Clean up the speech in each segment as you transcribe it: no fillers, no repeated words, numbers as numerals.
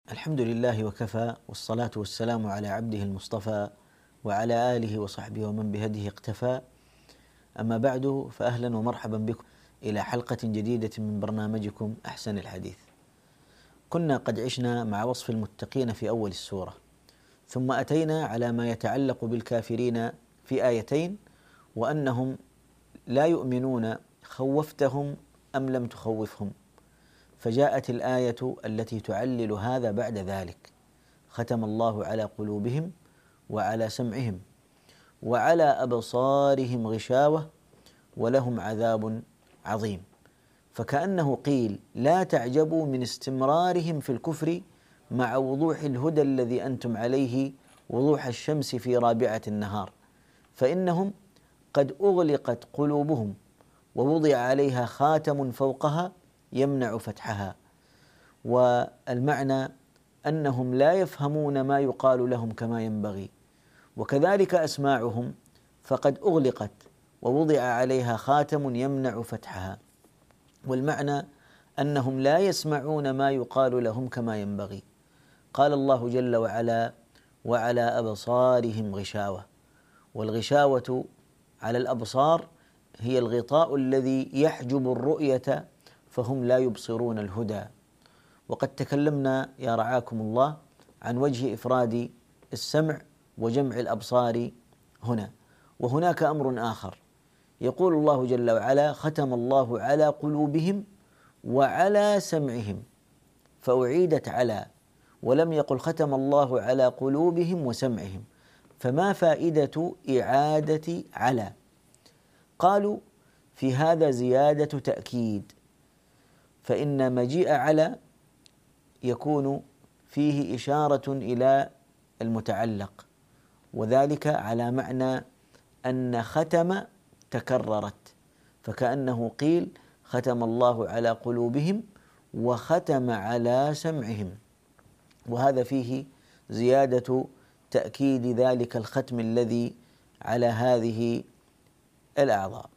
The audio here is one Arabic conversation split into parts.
الحمد لله وكفى، والصلاة والسلام على عبده المصطفى وعلى آله وصحبه ومن بهديه اقتفى. أما بعد، فأهلا ومرحبا بكم إلى حلقة جديدة من برنامجكم أحسن الحديث. كنا قد عشنا مع وصف المتقين في أول السورة، ثم أتينا على ما يتعلق بالكافرين في آيتين، وأنهم لا يؤمنون خوفتهم أم لم تخوفهم، فجاءت الآية التي تعلل هذا بعد ذلك: ختم الله على قلوبهم وعلى سمعهم وعلى أبصارهم غشاوة ولهم عذاب عظيم. فكأنه قيل: لا تعجبوا من استمرارهم في الكفر مع وضوح الهدى الذي أنتم عليه وضوح الشمس في رابعة النهار، فإنهم قد أغلقت قلوبهم ووضع عليها خاتم فوقها يمنع فتحها. والمعنى أنهم لا يفهمون ما يقال لهم كما ينبغي، وكذلك أسماعهم فقد أغلقت ووضع عليها خاتم يمنع فتحها. والمعنى أنهم لا يسمعون ما يقال لهم كما ينبغي. قال الله جل وعلا: وعلى أبصارهم غشاوة. والغشاوة على الأبصار هي الغطاء الذي يحجب الرؤية، فهم لا يبصرون الهدى. وقد تكلمنا يا رعاكم الله عن وجه إفراد السمع وجمع الأبصار هنا. وهناك أمر آخر، يقول الله جل وعلا: ختم الله على قلوبهم وعلى سمعهم، فأعيدت على، ولم يقل ختم الله على قلوبهم وسمعهم. فما فائدة إعادة على؟ قالوا: في هذا زيادة تأكيد، فإن مجيء على يكون فيه إشارة إلى المتعلق، وذلك على معنى أن ختم تكررت، فكأنه قيل: ختم الله على قلوبهم وختم على سمعهم، وهذا فيه زيادة تأكيد ذلك الختم الذي على هذه الأعضاء.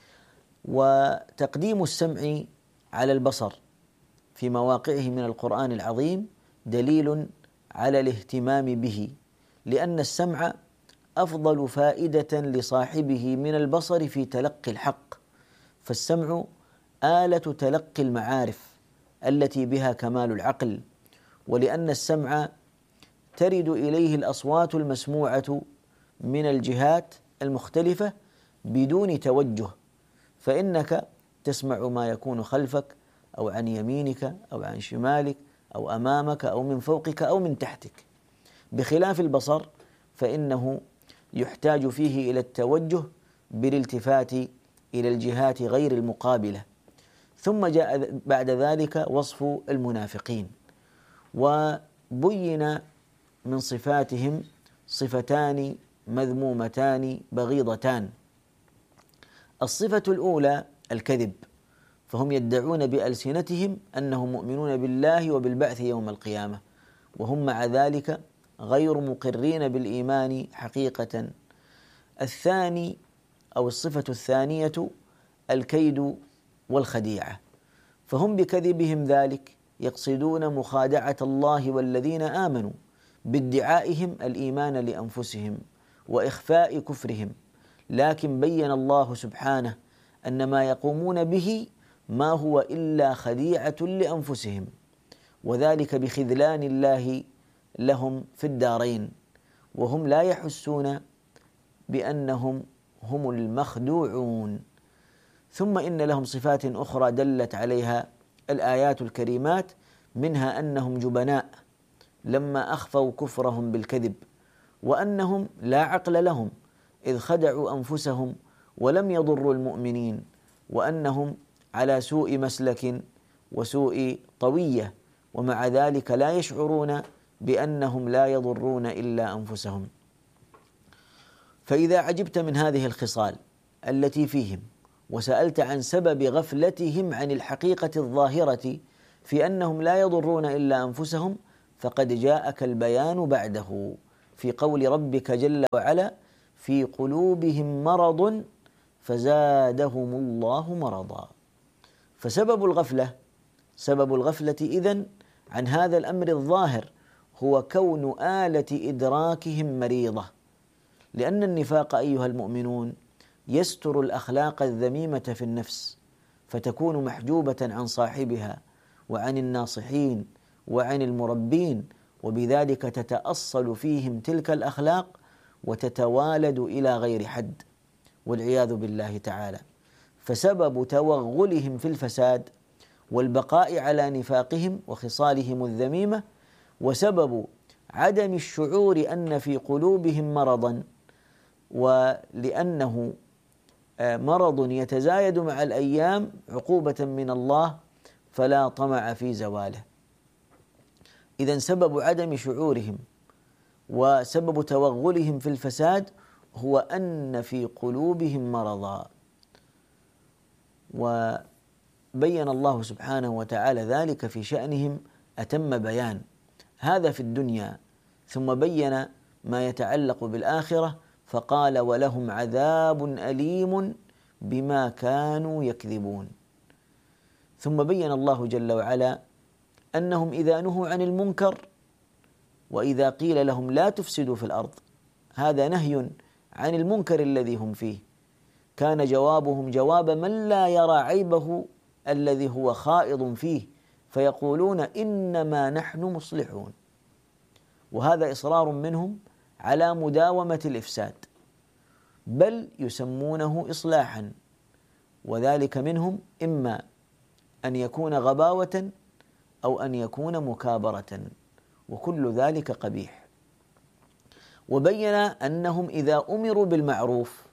وتقديم السمع على البصر في مواقعه من القرآن العظيم دليل على الاهتمام به، لأن السمع أفضل فائدة لصاحبه من البصر في تلقي الحق، فالسمع آلة تلقي المعارف التي بها كمال العقل، ولأن السمع ترد إليه الأصوات المسموعة من الجهات المختلفة بدون توجه، فإنك تسمع ما يكون خلفك أو عن يمينك أو عن شمالك أو أمامك أو من فوقك أو من تحتك، بخلاف البصر فإنه يحتاج فيه إلى التوجه بالالتفات إلى الجهات غير المقابلة. ثم جاء بعد ذلك وصف المنافقين، وبين من صفاتهم صفتان مذمومتان بغيضتان. الصفة الأولى الكذب، فهم يدعون بألسنتهم أنهم مؤمنون بالله وبالبعث يوم القيامة، وهم مع ذلك غير مقرين بالإيمان حقيقة. الثاني أو الصفة الثانية الكيد والخديعة، فهم بكذبهم ذلك يقصدون مخادعة الله والذين آمنوا بادعائهم الإيمان لأنفسهم وإخفاء كفرهم، لكن بين الله سبحانه أن ما يقومون به ما هو إلا خديعة لأنفسهم، وذلك بخذلان الله لهم في الدارين، وهم لا يحسون بأنهم هم المخدوعون. ثم إن لهم صفات أخرى دلت عليها الآيات الكريمات، منها أنهم جبناء لما أخفوا كفرهم بالكذب، وأنهم لا عقل لهم إذ خدعوا أنفسهم ولم يضروا المؤمنين، وأنهم على سوء مسلك وسوء طوية، ومع ذلك لا يشعرون بأنهم لا يضرون إلا أنفسهم. فإذا عجبت من هذه الخصال التي فيهم وسألت عن سبب غفلتهم عن الحقيقة الظاهرة في أنهم لا يضرون إلا أنفسهم، فقد جاءك البيان بعده في قول ربك جل وعلا: في قلوبهم مرض فزادهم الله مرضا. فسبب الغفلة إذن عن هذا الأمر الظاهر هو كون آلة إدراكهم مريضة، لأن النفاق أيها المؤمنون يستر الأخلاق الذميمة في النفس، فتكون محجوبة عن صاحبها وعن الناصحين وعن المربين، وبذلك تتأصل فيهم تلك الأخلاق وتتوالد إلى غير حد والعياذ بالله تعالى. فسبب توغلهم في الفساد والبقاء على نفاقهم وخصالهم الذميمة، وسبب عدم الشعور أن في قلوبهم مرضا، ولأنه مرض يتزايد مع الأيام عقوبة من الله فلا طمع في زواله. إذن سبب عدم شعورهم وسبب توغلهم في الفساد هو أن في قلوبهم مرضا، وبين الله سبحانه وتعالى ذلك في شأنهم أتم بيان، هذا في الدنيا، ثم بين ما يتعلق بالآخرة فقال ولهم عذاب أليم بما كانوا يكذبون. ثم بين الله جل وعلا أنهم إذا نهوا عن المنكر وإذا قيل لهم لا تفسدوا في الأرض، هذا نهي عن المنكر الذي هم فيه، كان جوابهم جواب من لا يرى عيبه الذي هو خائض فيه، فيقولون إنما نحن مصلحون. وهذا إصرار منهم على مداومة الإفساد، بل يسمونه إصلاحا، وذلك منهم إما أن يكون غباوة أو أن يكون مكابرة، وكل ذلك قبيح. وبين أنهم إذا أمروا بالمعروف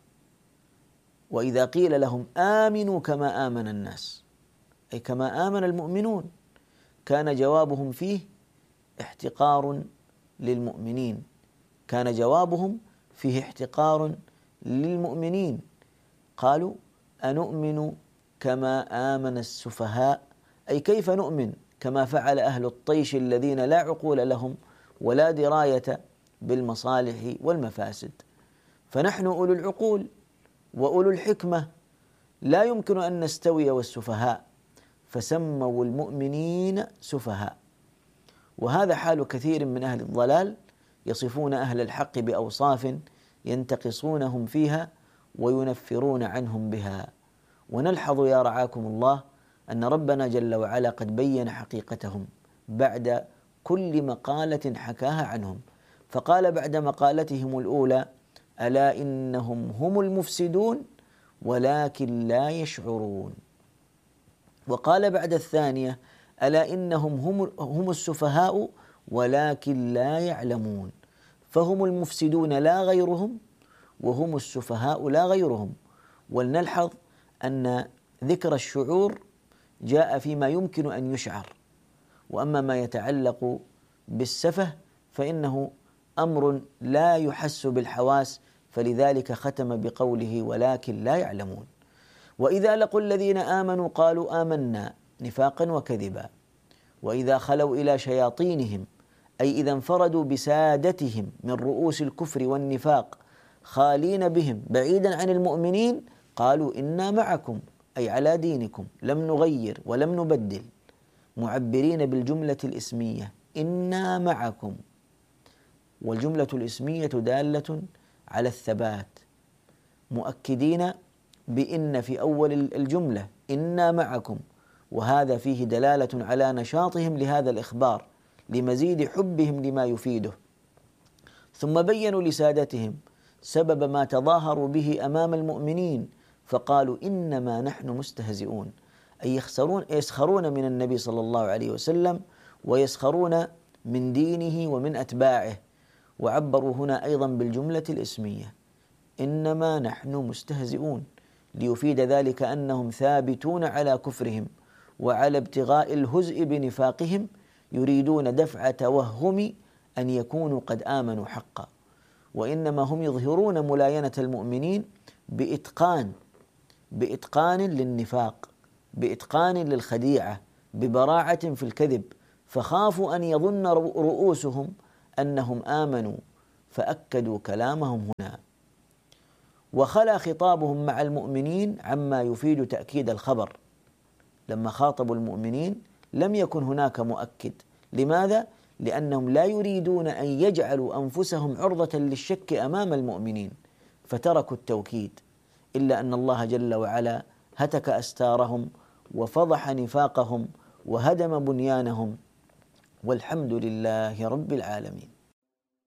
وإذا قيل لهم آمنوا كما آمن الناس، أي كما آمن المؤمنون، كان جوابهم فيه احتقار للمؤمنين، كان جوابهم فيه احتقار للمؤمنين. قالوا أنؤمن كما آمن السفهاء، أي كيف نؤمن كما فعل أهل الطيش الذين لا عقول لهم ولا دراية بالمصالح والمفاسد، فنحن أولو العقول وأولو الحكمة لا يمكن أن نستوي والسفهاء، فسموا المؤمنين سفهاء. وهذا حال كثير من أهل الضلال، يصفون أهل الحق بأوصاف ينتقصونهم فيها وينفرون عنهم بها. ونلحظ يا رعاكم الله أن ربنا جل وعلا قد بين حقيقتهم بعد كل مقالة حكاها عنهم، فقال بعد مقالتهم الأولى ألا إنهم هم المفسدون ولكن لا يشعرون، وقال بعد الثانية ألا إنهم هم السفهاء ولكن لا يعلمون، فهم المفسدون لا غيرهم وهم السفهاء لا غيرهم. ولنلحظ أن ذكر الشعور جاء فيما يمكن أن يشعر، وأما ما يتعلق بالسفه فإنه أمر لا يحس بالحواس، فلذلك ختم بقوله ولكن لا يعلمون. وإذا لقوا الذين آمنوا قالوا آمنا نفاقا وكذبا، وإذا خلوا إلى شياطينهم، أي إذا انفردوا بسادتهم من رؤوس الكفر والنفاق خالين بهم بعيدا عن المؤمنين، قالوا إنا معكم، أي على دينكم، لم نغير ولم نبدل، معبرين بالجملة الإسمية إنا معكم، والجملة الإسمية دالة على الثبات، مؤكدين بإن في أول الجملة إنا معكم، وهذا فيه دلالة على نشاطهم لهذا الإخبار لمزيد حبهم لما يفيده. ثم بينوا لسادتهم سبب ما تظاهروا به أمام المؤمنين، فقالوا إنما نحن مستهزئون، أي يسخرون من النبي صلى الله عليه وسلم ويسخرون من دينه ومن أتباعه. وعبروا هنا أيضا بالجملة الإسمية إنما نحن مستهزئون، ليفيد ذلك أنهم ثابتون على كفرهم وعلى ابتغاء الهزء بنفاقهم، يريدون دفع توهم أن يكونوا قد آمنوا حقا، وإنما هم يظهرون ملاينة المؤمنين بإتقان للنفاق، بإتقان للخديعة، ببراعة في الكذب، فخافوا أن يظن رؤوسهم أنهم آمنوا فأكدوا كلامهم هنا. وخلا خطابهم مع المؤمنين عما يفيد تأكيد الخبر، لما خاطبوا المؤمنين لم يكن هناك مؤكد، لماذا؟ لأنهم لا يريدون أن يجعلوا أنفسهم عرضة للشك أمام المؤمنين فتركوا التوكيد، إلا أن الله جل وعلا هتك أستارهم وفضح نفاقهم وهدم بنيانهم، والحمد لله رب العالمين.